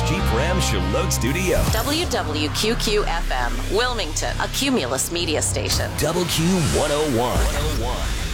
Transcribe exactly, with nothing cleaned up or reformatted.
Jeep Ram Charlotte Studio. W W Q Q F M, Wilmington, a Cumulus media station. W Q one oh one.